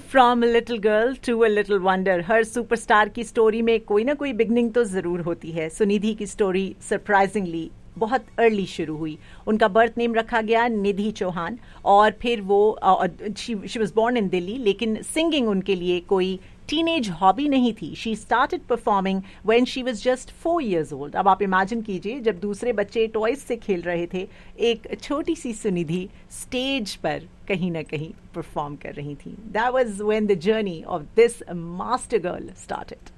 From little girl to a little wonder, her superstar की story में कोई ना कोई बिगनिंग तो जरूर होती है. सुनिधि की स्टोरी सरप्राइजिंगली बहुत अर्ली शुरू हुई. उनका बर्थ नेम रखा गया निधि चौहान, और फिर वो she was born in Delhi, लेकिन सिंगिंग उनके लिए कोई टीनेज हॉबी नहीं थी. She started performing when she was just 4 years old. अब आप इमेजिन कीजिए, जब दूसरे बच्चे टॉयज से खेल रहे थे, एक छोटी सी सुनिधि स्टेज पर कहीं ना कहीं परफॉर्म कर रही थी. That was when the journey of this master girl started.